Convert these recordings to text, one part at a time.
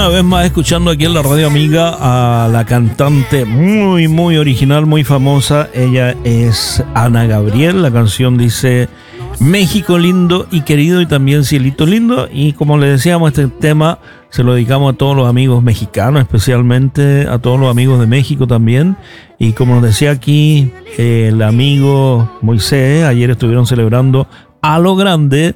una vez más escuchando aquí en la radio amiga a la cantante muy, muy original, muy famosa. Ella es Ana Gabriel. La canción dice México lindo y querido, y también Cielito lindo. Y como le decíamos, este tema se lo dedicamos a todos los amigos mexicanos, especialmente a todos los amigos de México también. Y como nos decía aquí el amigo Moisés, ayer estuvieron celebrando a lo grande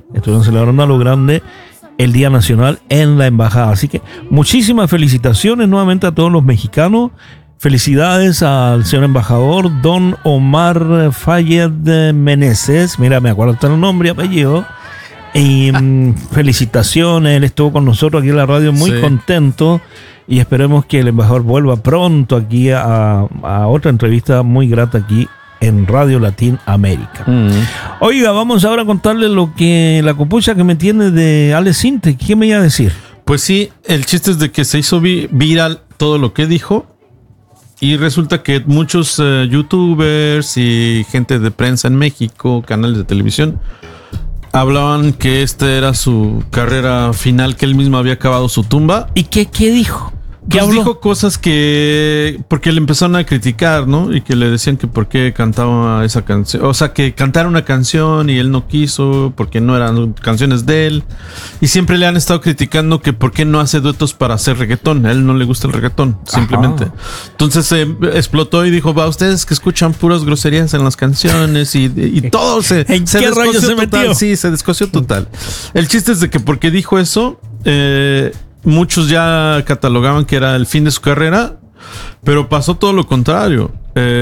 el Día Nacional en la Embajada. Así que muchísimas felicitaciones nuevamente a todos los mexicanos. Felicidades al señor embajador Don Omar Fayed Meneses. Mira, me acuerdo hasta el nombre y apellido. Y felicitaciones, él estuvo con nosotros aquí en la radio muy contento, y esperemos que el embajador vuelva pronto aquí a otra entrevista muy grata aquí en Radio Latin América. Oiga, vamos ahora a contarle lo que la copucha que me tiene de Alex Sintek. ¿Qué me iba a decir? Pues sí, el chiste es de que se hizo viral todo lo que dijo, y resulta que muchos youtubers y gente de prensa en México, canales de televisión, hablaban que esta era su carrera final, que él mismo había acabado su tumba. ¿Y qué dijo? Pues dijo cosas que... porque le empezaron a criticar, ¿no? Y que le decían que por qué cantaba esa canción. O sea, que cantara una canción y él no quiso porque no eran canciones de él. Y siempre le han estado criticando que por qué no hace duetos para hacer reggaetón. A él no le gusta el reggaetón, simplemente. Ajá. Entonces explotó y dijo, va, ustedes que escuchan puras groserías en las canciones y todo se... ¿En qué rollo se metió? Sí, se descoció total. El chiste es de que porque dijo eso... muchos ya catalogaban que era el fin de su carrera, pero pasó todo lo contrario.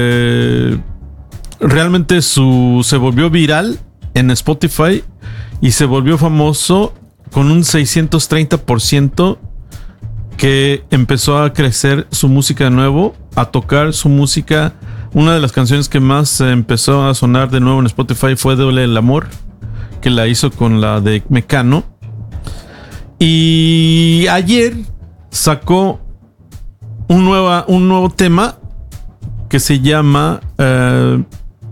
Realmente se volvió viral en Spotify y se volvió famoso con un 630%, que empezó a crecer su música de nuevo, a tocar su música. Una de las canciones que más empezó a sonar de nuevo en Spotify fue Duele el Amor, que la hizo con la de Mecano. Y ayer sacó un nuevo tema que se llama en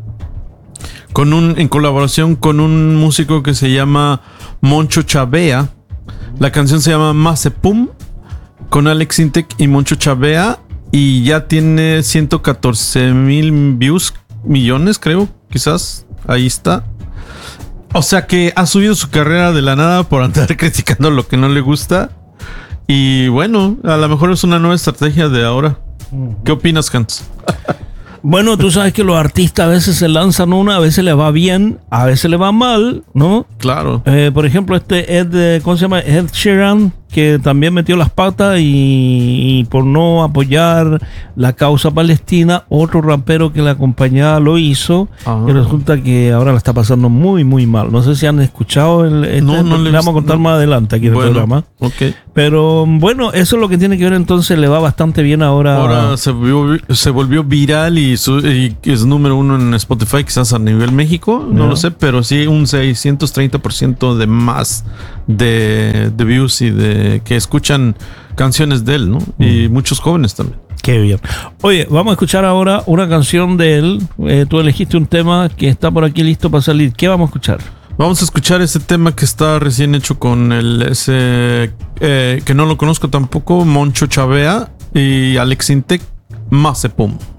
colaboración con un músico que se llama Moncho Chavea. La canción se llama Mazepum, con Alex Sintek y Moncho Chavea, y ya tiene 114,000 views, millones creo, quizás, ahí está. O sea que ha subido su carrera de la nada por andar criticando lo que no le gusta. Y bueno, a lo mejor es una nueva estrategia de ahora. ¿Qué opinas, Hans? Bueno, tú sabes que los artistas a veces se lanzan a veces les va bien, a veces les va mal, ¿no? Claro. Por ejemplo, ¿cómo se llama? Ed Sheeran, que también metió las patas y por no apoyar la causa palestina, otro rapero que la acompañaba lo hizo. Y resulta que ahora la está pasando muy, muy mal. No sé si han escuchado no le vamos a contar más adelante aquí en el programa. Okay. Pero bueno, eso es lo que tiene que ver. Entonces le va bastante bien ahora. Ahora se volvió viral y es número 1 en Spotify, quizás a nivel México, no lo sé, pero sí un 630% de más de views y de que escuchan canciones de él, ¿no? Y muchos jóvenes también. Qué bien. Oye, vamos a escuchar ahora una canción de él. Tú elegiste un tema que está por aquí listo para salir. ¿Qué vamos a escuchar? Vamos a escuchar ese tema que está recién hecho con ese que no lo conozco tampoco, Moncho Chavea y Alex Sintek, Mazepum.